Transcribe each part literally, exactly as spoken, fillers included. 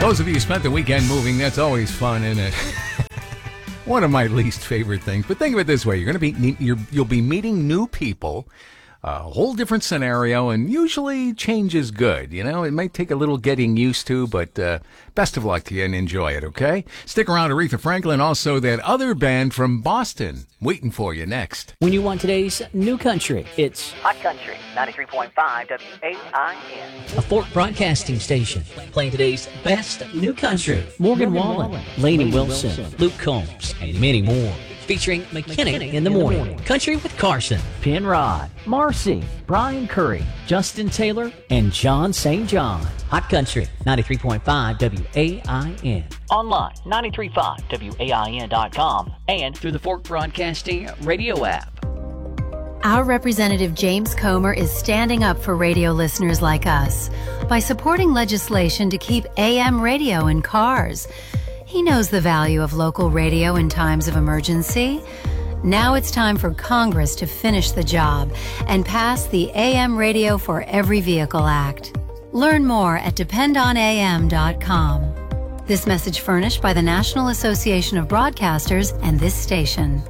Those of you who spent the weekend moving, that's always fun, isn't it? One of my least favorite things. But think of it this way: you're going to be you're, you'll be meeting new people. A whole different scenario, and usually change is good. You know, it might take a little getting used to, but uh, best of luck to you and enjoy it, okay? Stick around, Aretha Franklin, also that other band from Boston, waiting for you next. When you want today's new country, it's Hot Country, ninety-three point five W A I N. a Fort Broadcasting Station, playing today's best new country. Morgan Wallen, Lainey Wilson, Luke Combs, and many more. Featuring McKinney in the morning, Country with Carson, Penrod, Marcy, Brian Curry, Justin Taylor, and John Saint John. Hot Country, ninety-three point five W A I N. Online, nine three five W A I N dot com and Through the Fork Broadcasting radio app. Our representative James Comer is standing up for radio listeners like us by supporting legislation to keep A M radio in cars. He knows the value of local radio in times of emergency. Now it's time for Congress to finish the job and pass the A M Radio for Every Vehicle Act. Learn more at depend on A M dot com. This message furnished by the National Association of Broadcasters and this station.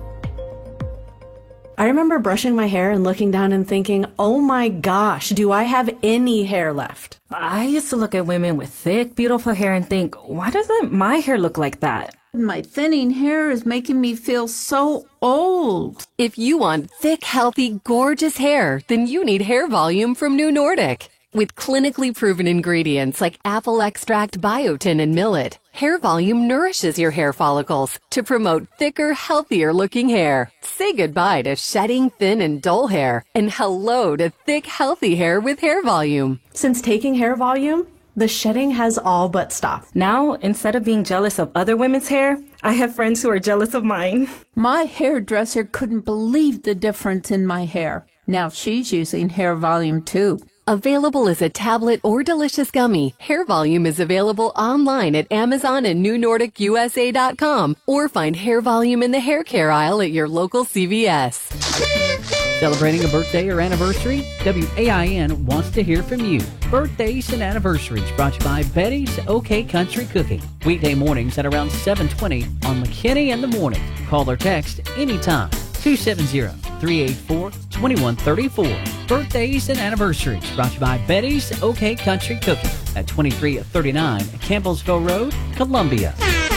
I remember brushing my hair and looking down and thinking, oh my gosh, do I have any hair left? I used to look at women with thick, beautiful hair and think, why doesn't my hair look like that? My thinning hair is making me feel so old. If you want thick, healthy, gorgeous hair, then you need Hair Volume from New Nordic. With clinically proven ingredients like apple extract, biotin, and millet, Hair Volume nourishes your hair follicles to promote thicker, healthier looking hair. Say goodbye to shedding, thin, and dull hair, and hello to thick, healthy hair with Hair Volume. Since taking Hair Volume, the shedding has all but stopped. Now, instead of being jealous of other women's hair, I have friends who are jealous of mine. My hairdresser couldn't believe the difference in my hair. Now she's using Hair Volume too. Available as a tablet or delicious gummy, Hair Volume is available online at Amazon and New Nordic U S A dot com, or find Hair Volume in the hair care aisle at your local C V S. Celebrating a birthday or anniversary? W A I N wants to hear from you. Birthdays and anniversaries brought to you by Betty's OK Country Cooking. Weekday mornings at around seven twenty on McKinney in the Morning. Call or text anytime. two seven zero, three eight four, two one three four. Birthdays and anniversaries brought to you by Betty's OK Country Cooking at twenty-three thirty-nine Campbellsville Road, Columbia.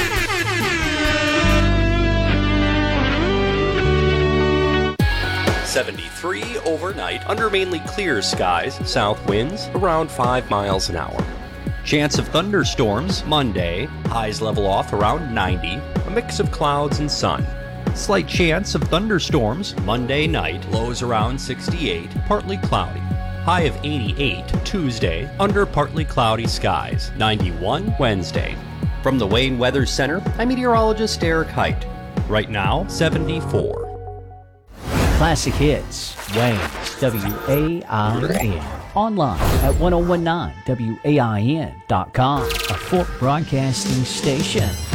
seventy-three overnight under mainly clear skies, south winds around five miles an hour. Chance of thunderstorms Monday, highs level off around ninety, a mix of clouds and sun. Slight chance of thunderstorms Monday night, lows around sixty-eight, partly cloudy. High of eighty-eight Tuesday, under partly cloudy skies, ninety-one Wednesday. From the Wayne Weather Center, I'm meteorologist Eric Height. Right now, seventy-four. Classic Hits, Wayne, W A I N. Online at ten nineteen W A I N dot com, a Fort Broadcasting Station.